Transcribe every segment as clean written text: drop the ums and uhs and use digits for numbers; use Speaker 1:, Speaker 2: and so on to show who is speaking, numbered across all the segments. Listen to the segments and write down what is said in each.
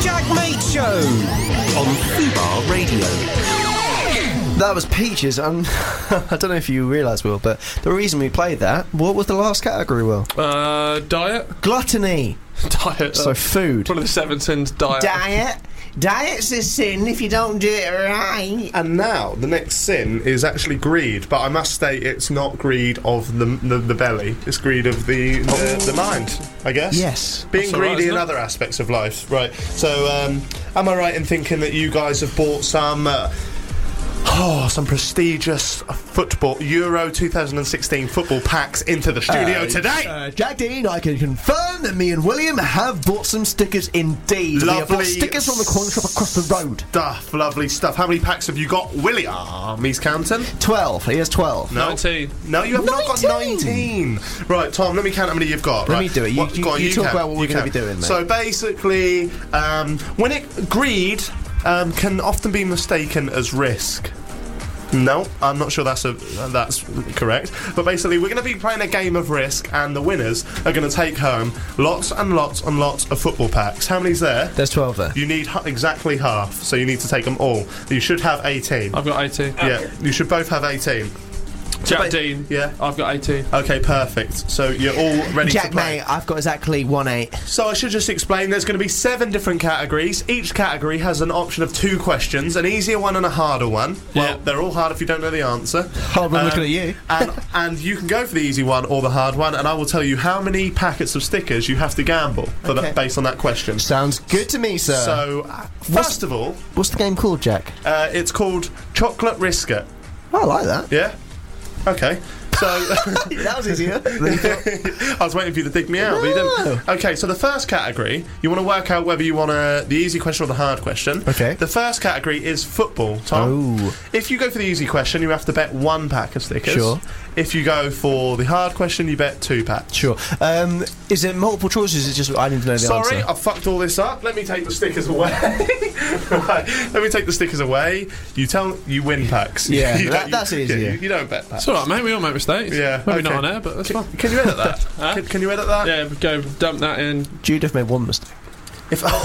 Speaker 1: Jack Mate Show on Fubar Radio. That was Peaches. I don't know if you realise, Will, but the reason we played that, what was the last category, Will?
Speaker 2: Diet.
Speaker 1: Gluttony.
Speaker 2: Diet.
Speaker 1: So food.
Speaker 2: One of the 7 sins, diet.
Speaker 1: Diet's a sin if you don't do it right.
Speaker 3: And now, the next sin is actually greed, but I must state it's not greed of the belly, it's greed of the mind, I guess.
Speaker 1: Yes.
Speaker 3: Being
Speaker 2: That's all right,
Speaker 3: greedy in
Speaker 2: isn't it?
Speaker 3: other aspects of life. Right, so, am I right in thinking that you guys have bought some... some prestigious football Euro 2016 football packs into the studio today.
Speaker 1: Jack Dean, I can confirm that me and William have bought some stickers indeed. We have bought
Speaker 3: Lovely
Speaker 1: stickers from the corner shop across the road.
Speaker 3: Lovely stuff. How many packs have you got, William? He's counting.
Speaker 1: 12. He has 12.
Speaker 3: No.
Speaker 2: 19.
Speaker 3: No, you have not got 19. Right, Tom, let me count how many you've got.
Speaker 1: Let
Speaker 3: right.
Speaker 1: me do it. You talk about what we're going to be doing, mate.
Speaker 3: So basically, greed can often be mistaken as risk. No, I'm not sure that's correct. But basically, we're going to be playing a game of Risk, and the winners are going to take home lots and lots and lots of football packs. How many's there?
Speaker 1: There's 12 there.
Speaker 3: You need exactly half, so you need to take them all. You should have 18.
Speaker 2: I've got 18.
Speaker 3: Yeah, you should both have 18.
Speaker 2: Jack Dean.
Speaker 3: Yeah.
Speaker 2: I've got 18.
Speaker 3: Okay, perfect. So you're all ready
Speaker 1: Jack,
Speaker 3: to play.
Speaker 1: mate, I've got exactly 1-8.
Speaker 3: So I should just explain, there's going to be 7 different categories. Each category has an option of 2 questions, an easier one and a harder one. Well,
Speaker 2: Yeah.
Speaker 3: they're all hard if you don't know the answer.
Speaker 1: Oh, I'm looking at you.
Speaker 3: and you can go for the easy one or the hard one, and I will tell you how many packets of stickers you have to gamble for that, based on that question.
Speaker 1: Sounds good to me, sir.
Speaker 3: So, first of all,
Speaker 1: What's the game called, Jack?
Speaker 3: it's called Chocolate Risker.
Speaker 1: Oh, I like that.
Speaker 3: Yeah? Okay. So
Speaker 1: That was easier.
Speaker 3: I was waiting for you to dig me out, but you didn't. Okay, so the first category, you want to work out whether you want the easy question or the hard question.
Speaker 1: Okay.
Speaker 3: The first category is football, Tom.
Speaker 1: Oh.
Speaker 3: If you go for the easy question, you have to bet 1 pack of stickers.
Speaker 1: Sure.
Speaker 3: If you go for the hard question, you bet 2 packs.
Speaker 1: Sure. Is it multiple choice or is it just I need to know the
Speaker 3: Sorry,
Speaker 1: answer?
Speaker 3: I fucked all this up. Let me take the stickers away. Right, let me take the stickers away. You win packs.
Speaker 1: Yeah,
Speaker 3: You don't-
Speaker 1: that's easier.
Speaker 3: You don't bet packs.
Speaker 2: It's alright, mate. We all make mistakes.
Speaker 3: Yeah,
Speaker 2: Maybe
Speaker 3: okay.
Speaker 2: not on air, but that's fine.
Speaker 3: Can you edit that?
Speaker 2: Huh?
Speaker 3: Can you edit that?
Speaker 2: Yeah, go dump that in.
Speaker 1: Judith made one mistake.
Speaker 3: If
Speaker 2: Tom.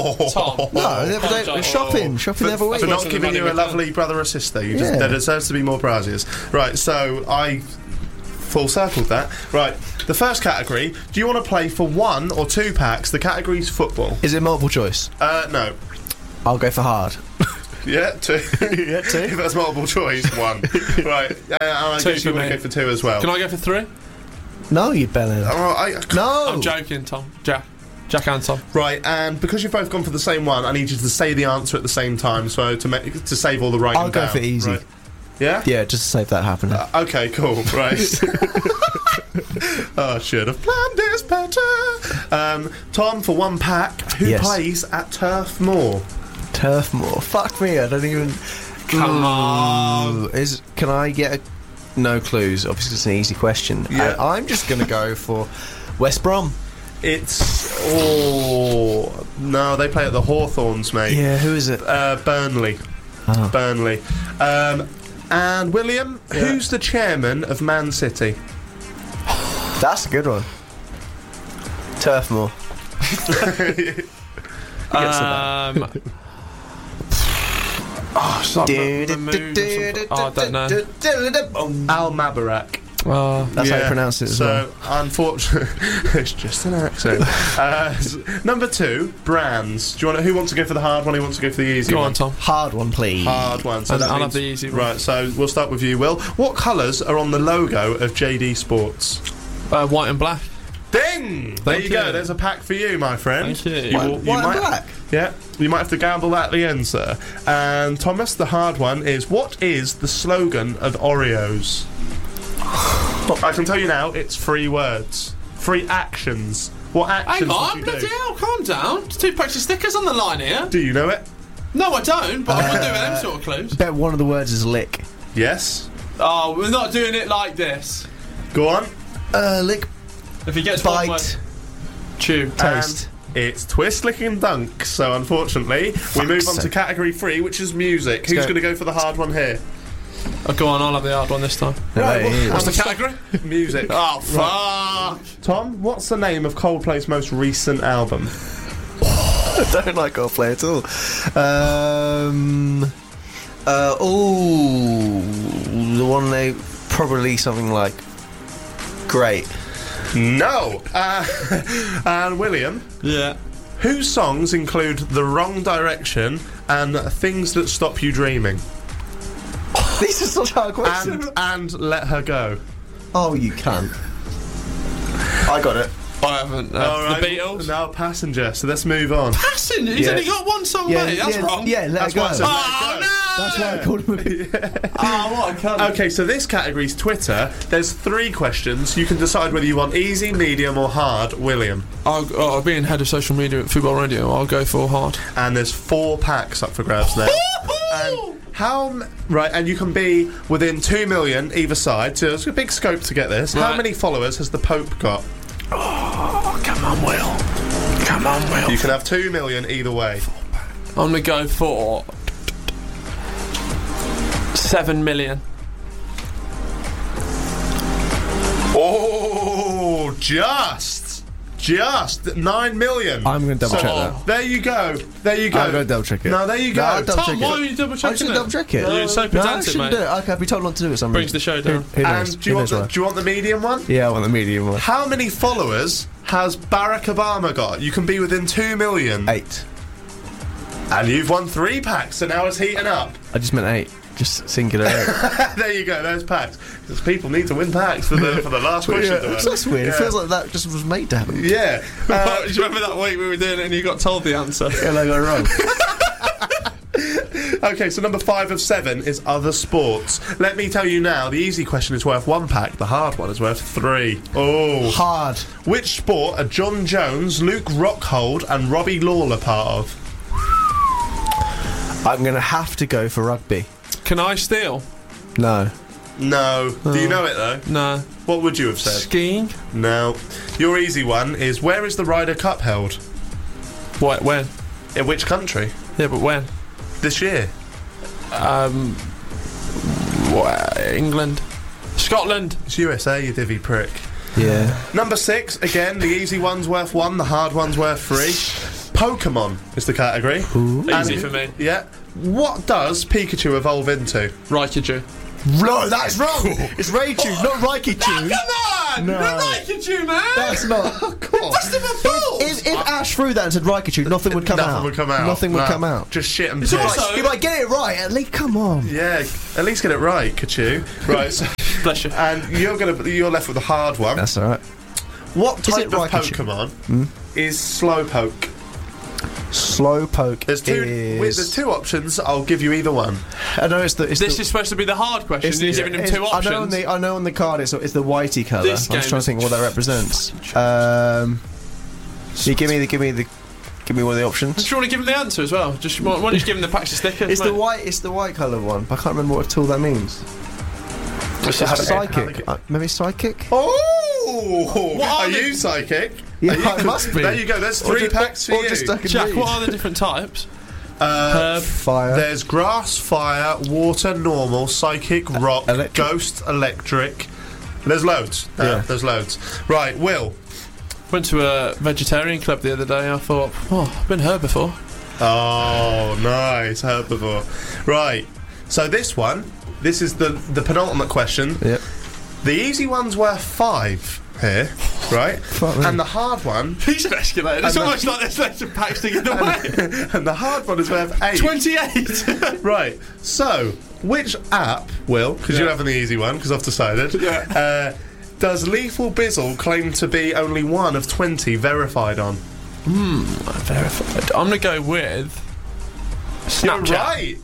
Speaker 1: Shopping the other way.
Speaker 3: for not
Speaker 2: That's
Speaker 3: giving
Speaker 2: the
Speaker 3: you a
Speaker 2: money
Speaker 3: lovely brother or sister.
Speaker 1: Yeah.
Speaker 3: There deserves to be more prizes. Right, so I full circled that. Right, the first category. Do you want to play for 1 or 2 packs? The category's football.
Speaker 1: Is it multiple choice?
Speaker 3: No.
Speaker 1: I'll go for hard.
Speaker 3: Yeah, 2.
Speaker 1: Yeah, 2.
Speaker 3: If that's multiple choice, 1. Right, I
Speaker 2: 2
Speaker 3: guess you
Speaker 2: for
Speaker 3: want to
Speaker 2: me.
Speaker 3: go for 2 as well.
Speaker 2: Can I go for 3?
Speaker 1: No, you better. No.
Speaker 2: I'm joking, Tom. Jack and Tom.
Speaker 3: Right, and because you've both gone for the same one, I need you to say the answer at the same time, so to save all the writing
Speaker 1: I'll go
Speaker 3: down.
Speaker 1: for easy.
Speaker 3: Right. Yeah?
Speaker 1: Yeah, just to save that happening.
Speaker 3: Okay, cool. Right. I should have planned this better. Tom, for 1 pack, who
Speaker 1: Yes.
Speaker 3: plays at Turf Moor?
Speaker 1: Turf Moor. Fuck me, I don't even.
Speaker 2: Come on.
Speaker 1: Can I get no clues? Obviously, it's an easy question.
Speaker 3: Yeah.
Speaker 1: I'm just going to go for West Brom.
Speaker 3: No, they play at the Hawthorns, mate.
Speaker 1: Yeah, who is it?
Speaker 3: Burnley.
Speaker 1: Oh.
Speaker 3: Burnley. And William, who's the chairman of Man City?
Speaker 1: That's a good one. Turf Moor.
Speaker 2: It's like Mahmood or something. I don't know.
Speaker 3: Al Mabarak.
Speaker 1: That's how you pronounce it as well.
Speaker 3: Unfortunately, it's just an accent. Number 2, brands. Who wants to go for the hard one? Who wants to go for the easy
Speaker 2: Go
Speaker 3: one?
Speaker 2: on, Tom.
Speaker 1: Hard one, please.
Speaker 3: Hard one. So
Speaker 2: I'll
Speaker 3: that
Speaker 2: have
Speaker 3: means-
Speaker 2: the easy one.
Speaker 3: Right, so we'll start with you, Will. What colours are on the logo of JD Sports?
Speaker 2: White and black.
Speaker 3: Ding! There
Speaker 2: Thank
Speaker 3: you go.
Speaker 2: you.
Speaker 3: There's a pack for you, my friend.
Speaker 2: Thank you.
Speaker 1: White and black?
Speaker 3: Yeah, you might have to gamble that at the end, sir. And Thomas, the hard one is, what is the slogan of Oreos? I can tell you now, it's 3 words. 3 actions. What actions
Speaker 2: Hang on,
Speaker 3: would you
Speaker 2: bloody
Speaker 3: do?
Speaker 2: hell, calm down. There's 2 packs of stickers on the line here.
Speaker 3: Do you know it?
Speaker 2: No, I don't, but I would do with them sort of clues.
Speaker 1: Bet one of the words is lick.
Speaker 3: Yes.
Speaker 2: Oh, we're not doing it like this.
Speaker 3: Go on.
Speaker 1: Lick,
Speaker 2: If he gets one word,
Speaker 1: bite,
Speaker 2: chew.
Speaker 1: taste.
Speaker 3: And it's twist, lick and dunk. So unfortunately, we move on to
Speaker 1: sake.
Speaker 3: category 3, which is music. Who's
Speaker 1: go.
Speaker 3: going to go for the hard one here?
Speaker 2: Oh, go on, I'll have the hard one this time.
Speaker 3: Right, well,
Speaker 2: What's the category?
Speaker 3: Music.
Speaker 2: Oh, fuck.
Speaker 3: Tom, what's the name of Coldplay's most recent album?
Speaker 1: I don't like Coldplay at all. The one they probably something like Great.
Speaker 3: No. And William.
Speaker 2: Yeah.
Speaker 3: Whose songs include The Wrong Direction and Things That Stop You Dreaming?
Speaker 1: These are such hard questions.
Speaker 3: And Let Her Go.
Speaker 1: Oh, you can't. I got it.
Speaker 2: I haven't.
Speaker 3: Right.
Speaker 2: The Beatles?
Speaker 3: No, Passenger. So let's move on.
Speaker 2: Passenger? He's only got one song, mate. That's wrong.
Speaker 1: Yeah, Let Her Go.
Speaker 3: That's why I said Let Her Go.
Speaker 1: That's why I called him a bit.
Speaker 2: Oh, what a cunt.
Speaker 3: Okay, so this category's Twitter. There's 3 questions. You can decide whether you want easy, medium, or hard. William.
Speaker 2: I'll being head of social media at Football Radio, I'll go for hard.
Speaker 3: And there's 4 packs up for grabs now. And you can be within 2 million either side, so there's a big scope to get this.
Speaker 2: Right.
Speaker 3: How many followers has the Pope got?
Speaker 2: Oh, come on, Will. Come on, Will.
Speaker 3: You can have 2 million either way.
Speaker 2: I'm going to go for 7 million.
Speaker 3: Oh, just 9 million.
Speaker 1: I'm going to double check that.
Speaker 3: There you go.
Speaker 1: I'm going to double check it.
Speaker 3: No, there you go.
Speaker 1: No, double
Speaker 2: Tom,
Speaker 1: check
Speaker 2: why
Speaker 1: it.
Speaker 2: are you double
Speaker 1: I
Speaker 2: checking
Speaker 1: should double check it.
Speaker 2: You're so
Speaker 1: No, I
Speaker 2: pedantic,
Speaker 1: shouldn't
Speaker 2: mate.
Speaker 1: do it. Okay, I'll be told not to do it.
Speaker 2: Brings the show down.
Speaker 1: Who knows?
Speaker 3: And do you want the medium one?
Speaker 1: Yeah, I want the medium one.
Speaker 3: How many followers has Barack Obama got? You can be within 2 million.
Speaker 1: 8.
Speaker 3: And you've won 3 packs, so now it's heating up.
Speaker 1: I just meant 8. Just singular 8.
Speaker 3: There you go, there's packs. Because people need to win packs for the last question.
Speaker 1: Yeah, that's weird.
Speaker 3: Yeah.
Speaker 1: It feels like that just was made to happen.
Speaker 3: Yeah.
Speaker 2: Do you remember that week we were doing it and you got told the answer?
Speaker 1: Yeah, I got it wrong.
Speaker 3: Okay, so number 5 of 7 is other sports. Let me tell you now, the easy question is worth 1 pack, the hard one is worth 3. Oh.
Speaker 1: Hard.
Speaker 3: Which sport are John Jones, Luke Rockhold, and Robbie Lawler part of?
Speaker 1: I'm going to have to go for rugby.
Speaker 2: Can I steal?
Speaker 1: No.
Speaker 3: No. Do you know it though?
Speaker 2: No.
Speaker 3: What would you have said?
Speaker 2: Skiing?
Speaker 3: No. Your easy one is, where is the Ryder Cup held?
Speaker 2: What? When?
Speaker 3: In which country?
Speaker 2: Yeah, but when?
Speaker 3: This year.
Speaker 2: England. Scotland.
Speaker 3: It's USA, you divvy prick.
Speaker 1: Yeah.
Speaker 3: Number 6, again, the easy one's worth 1, the hard one's worth 3. Pokemon is the category.
Speaker 2: Easy for me.
Speaker 3: Yeah. What does Pikachu evolve into?
Speaker 2: Raichu.
Speaker 1: No, that's wrong. It's Raichu, not Raichu.
Speaker 2: Come on!
Speaker 1: No.
Speaker 2: Raichu, man!
Speaker 1: That's not.
Speaker 2: Bust him a balls!
Speaker 1: If Ash threw that and said Raichu, nothing would come out.
Speaker 3: Nothing would come out.
Speaker 1: Nothing would
Speaker 3: No.
Speaker 1: come out.
Speaker 3: Just shit and
Speaker 2: It's
Speaker 3: piss.
Speaker 2: also-
Speaker 1: He might get it right. At least, come on.
Speaker 3: Yeah, at least get it right, Kachu. Right, so,
Speaker 2: Bless you.
Speaker 3: and you're left with the hard one.
Speaker 1: That's all right.
Speaker 3: What
Speaker 1: Is
Speaker 3: type
Speaker 1: it
Speaker 3: of
Speaker 1: Raichu?
Speaker 3: Pokemon is Slowpoke?
Speaker 1: Slowpoke
Speaker 3: There's
Speaker 1: is...
Speaker 3: two options. I'll give you either one.
Speaker 1: I know it's the...
Speaker 2: This is supposed to be the hard question. You're giving him 2 options.
Speaker 1: I know on the card it's the whitey colour. I'm
Speaker 2: This
Speaker 1: just
Speaker 2: game
Speaker 1: trying to
Speaker 2: is
Speaker 1: think what that represents. You give me one of the options.
Speaker 2: Do you want to give him the answer as well? Just why don't you give him the packs of stickers?
Speaker 1: It's
Speaker 2: mate?
Speaker 1: the white colour one. But I can't remember what tool that means.
Speaker 2: It's
Speaker 1: It's
Speaker 2: just
Speaker 1: psychic. Maybe psychic.
Speaker 3: Oh,
Speaker 2: What
Speaker 3: are
Speaker 2: are
Speaker 3: you psychic?
Speaker 1: Yeah,
Speaker 3: Are you-
Speaker 1: it must be.
Speaker 3: There you go. There's
Speaker 1: Or
Speaker 3: 3
Speaker 1: just-
Speaker 3: packs for
Speaker 1: or
Speaker 3: you.
Speaker 1: just I can
Speaker 2: Jack,
Speaker 1: read.
Speaker 2: what are the different types? Herb.
Speaker 1: Fire.
Speaker 3: There's grass, fire, water, normal, psychic, rock,
Speaker 1: Electric.
Speaker 3: ghost, electric. There's loads.
Speaker 1: Yeah.
Speaker 3: There's loads. Right, Will.
Speaker 2: Went to a vegetarian club the other day. I thought, I've been here before.
Speaker 3: Oh, nice. Heard before. Right. So this is the penultimate question.
Speaker 1: Yep.
Speaker 3: The easy one's worth 5 here, right?
Speaker 1: Fuck me.
Speaker 3: And the hard one,
Speaker 2: These have escalated. It's
Speaker 3: And
Speaker 2: almost like there's loads of packs to give away.
Speaker 3: and the hard one is worth 8.
Speaker 2: 28.
Speaker 3: Right. So, which app, Will, because you're having the easy one, because I've decided, does Lethal Bizzle claim to be only one of 20 verified on?
Speaker 2: Verified. I'm going to go with Snapchat.
Speaker 3: You're right.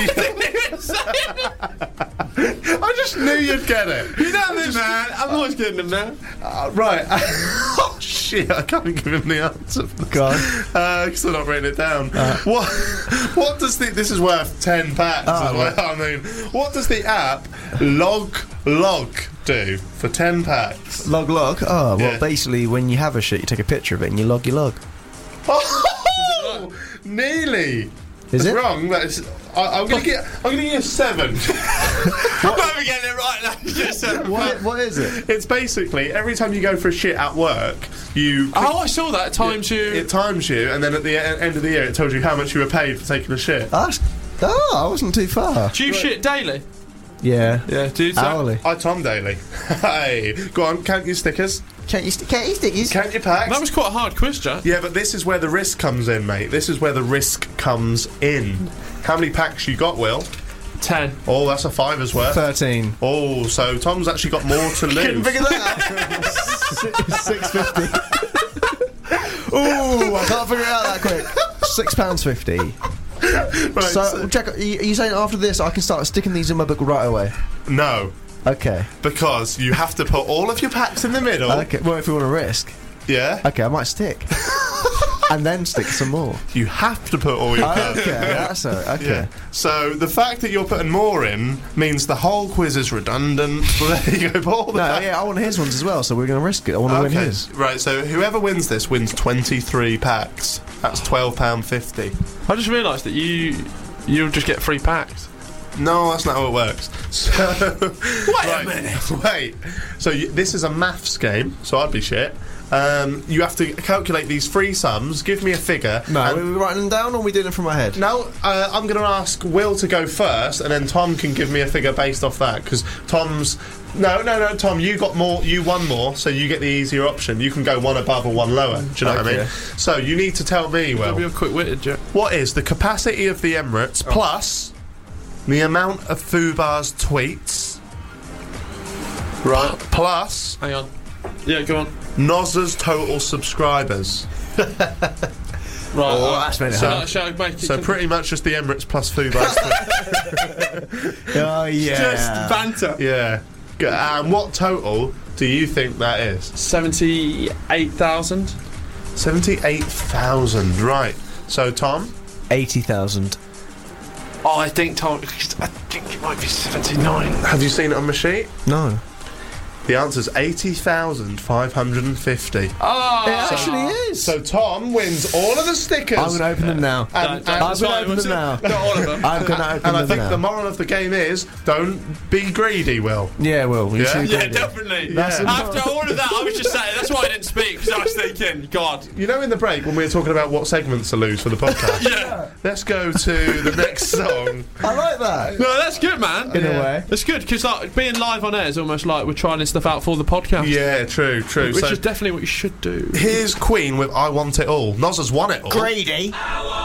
Speaker 3: I just knew you'd get it.
Speaker 2: You know this, man. I'm always getting them now.
Speaker 3: Right. Oh, shit. I can't give him the answer.
Speaker 1: Go on.
Speaker 3: Because I'm not writing it down. What does this is worth 10 packs as well. I mean, what does the app Log do for 10 packs?
Speaker 1: Log. Oh, well,
Speaker 3: Yeah.
Speaker 1: basically, when you have a shit, you take a picture of it and you log your log.
Speaker 3: Oh, nearly.
Speaker 1: Is
Speaker 3: It's
Speaker 1: it?
Speaker 3: wrong. I'm gonna give you a 7.
Speaker 2: I'm not even getting it right now. You just said
Speaker 1: What is it?
Speaker 3: It's basically every time you go for a shit at work, you.
Speaker 2: Oh, I saw that. It times you.
Speaker 3: It times you, and then at the end of the year, it tells you how much you were paid for taking a shit.
Speaker 1: I wasn't too far.
Speaker 2: Do you shit daily?
Speaker 1: Yeah.
Speaker 2: Yeah, dude.
Speaker 1: Hourly.
Speaker 3: I Tom daily. Hey, go on, count your stickers,
Speaker 1: Can't you stickies?
Speaker 3: count your packs.
Speaker 2: That was quite a hard quiz, Jack.
Speaker 3: Yeah, but this is where the risk comes in, mate. This is where the risk comes in. How many packs you got, Will?
Speaker 2: 10.
Speaker 3: Oh, that's a 5's worth.
Speaker 1: 13.
Speaker 3: Oh, so Tom's actually got more to lose.
Speaker 1: Couldn't figure that out. 6.50. Ooh, I can't figure it out that quick. £6.50.
Speaker 3: Right,
Speaker 1: So, Jack, are you saying after this I can start sticking these in my book right away?
Speaker 3: no,
Speaker 1: Okay.
Speaker 3: because you have to put all of your packs in the middle.
Speaker 1: Okay. Well, if we want to risk,
Speaker 3: Yeah,
Speaker 1: okay, I might stick, and then stick some more.
Speaker 3: you have to put all your packs.
Speaker 1: Okay, that's okay.
Speaker 3: Yeah. So the fact that you're putting more in means the whole quiz is redundant. Well, there you go. Put all the
Speaker 1: No,
Speaker 3: packs.
Speaker 1: yeah, I want his ones as well, so we're going to risk it. I want to win his.
Speaker 3: Right, so whoever wins this wins 23 packs. That's £12.50.
Speaker 2: I just realised that you'll just get 3 packs.
Speaker 3: No, that's not how it works. So,
Speaker 2: Wait a minute.
Speaker 3: Wait. So this is a maths game, so I'd be shit. You have to calculate these 3 sums, give me a figure.
Speaker 1: No,
Speaker 3: and-
Speaker 1: are we writing them down or are we doing them from my head?
Speaker 3: No, I'm going to ask Will to go first, and then Tom can give me a figure based off that, because Tom's... No, Tom, you got more. You won more, so you get the easier option. You can go one above or one lower. Do you know what I mean?
Speaker 1: Okay.
Speaker 3: So you need to tell me,
Speaker 2: I'll be
Speaker 3: Will,
Speaker 2: a quick-witted, Jack.
Speaker 3: what is the capacity of the Emirates plus the amount of Fubar's tweets
Speaker 2: Right.
Speaker 3: plus
Speaker 2: Hang on. Yeah, go on.
Speaker 3: Nozza's total subscribers?
Speaker 2: Right.
Speaker 1: Oh, that's made it hard.
Speaker 2: Shall I make it?
Speaker 3: So pretty much just the Emirates plus Fubar's tweets.
Speaker 1: Oh, yeah.
Speaker 2: Just banter.
Speaker 3: Yeah. Good. And what total do you think that is?
Speaker 2: 78,000.
Speaker 3: 78,000. Right. So Tom.
Speaker 1: 80,000.
Speaker 2: Oh, I think it might be 79.
Speaker 3: Have you seen it on my sheet?
Speaker 1: No.
Speaker 3: The answer's 80,550.
Speaker 2: Oh,
Speaker 1: It actually is.
Speaker 3: So Tom wins all of the stickers.
Speaker 1: I'm going to open them now.
Speaker 3: And
Speaker 1: I'm going to open them now.
Speaker 2: Not all of them.
Speaker 1: I'm going to open
Speaker 3: and I
Speaker 1: them
Speaker 3: think
Speaker 1: now.
Speaker 3: the moral of the game is don't be greedy, Will.
Speaker 1: Yeah, Will. You
Speaker 3: Yeah?
Speaker 1: should
Speaker 2: Yeah,
Speaker 1: agree.
Speaker 2: definitely.
Speaker 1: That's
Speaker 3: Yeah.
Speaker 2: After all of that, I was just saying. That's why I didn't speak, because I was thinking, God.
Speaker 3: You know, in the break when we were talking about what segments to lose for the podcast,
Speaker 2: Yeah.
Speaker 3: let's go to the next song.
Speaker 1: I like that.
Speaker 2: No, that's good, man.
Speaker 1: In a way.
Speaker 2: It's good, because like, being live on air is almost like we're trying this stuff out for the podcast.
Speaker 3: Yeah, true.
Speaker 2: Which
Speaker 3: So
Speaker 2: is definitely what you should do.
Speaker 3: here's Queen with I Want It All. Nozza's won it all.
Speaker 1: Greedy.